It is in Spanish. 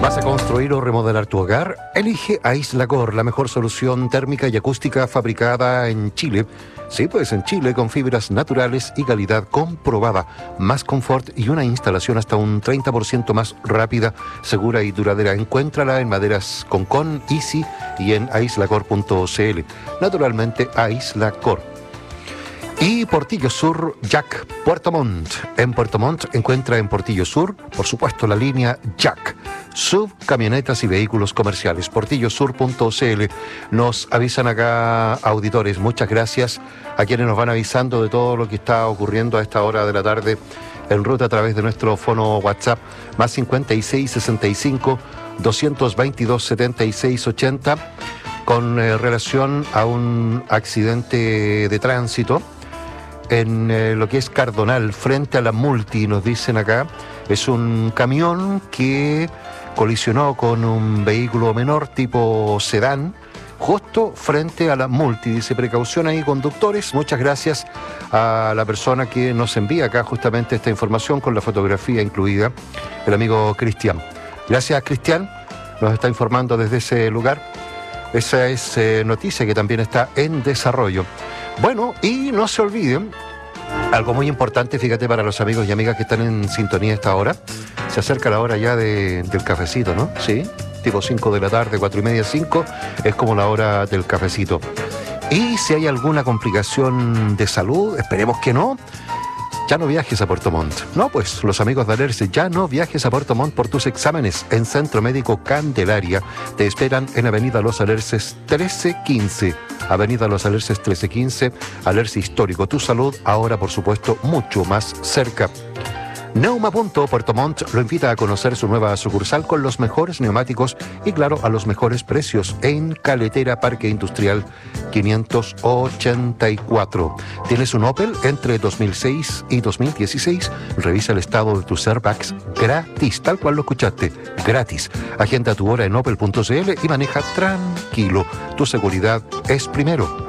¿Vas a construir o remodelar tu hogar? Elige Aislacor, la mejor solución térmica y acústica fabricada en Chile. Sí, pues en Chile, con fibras naturales y calidad comprobada, más confort y una instalación hasta un 30% más rápida, segura y duradera. Encuéntrala en Maderas Concón, Easy y en aislacor.cl. Naturalmente, Aislacor. Y Portillo Sur, Jack, Puerto Montt. En Puerto Montt encuentra en Portillo Sur, por supuesto, la línea Jack, sub, camionetas y vehículos comerciales. portillosur.cl. Nos avisan acá auditores, muchas gracias a quienes nos van avisando de todo lo que está ocurriendo a esta hora de la tarde en ruta a través de nuestro fono WhatsApp, más 56 65 222 76 80, con relación a un accidente de tránsito en lo que es Cardonal, frente a la Multi, nos dicen acá. Es un camión que colisionó con un vehículo menor tipo sedán, justo frente a la Multi. Dice, precaución ahí, conductores. Muchas gracias a la persona que nos envía acá justamente esta información con la fotografía incluida, el amigo Cristian. Gracias, Cristian. Nos está informando desde ese lugar. Esa es noticia que también está en desarrollo. Bueno, y no se olviden, algo muy importante, fíjate, para los amigos y amigas que están en sintonía a esta hora. Se acerca la hora ya del cafecito, ¿no? Sí, tipo 5 de la tarde, 4:30, 5, es como la hora del cafecito. Y si hay alguna complicación de salud, esperemos que no, ya no viajes a Puerto Montt. No, pues los amigos de Alerce, ya no viajes a Puerto Montt por tus exámenes. En Centro Médico Candelaria te esperan en Avenida Los Alerces 1315. Avenida Los Alerces 1315, Alerce Histórico. Tu salud ahora, por supuesto, mucho más cerca. Neuma Puerto Montt lo invita a conocer su nueva sucursal con los mejores neumáticos y, claro, a los mejores precios en Caletera Parque Industrial 584. ¿Tienes un Opel entre 2006 y 2016? Revisa el estado de tus airbags gratis, tal cual lo escuchaste, gratis. Agenda tu hora en opel.cl y maneja tranquilo. Tu seguridad es primero.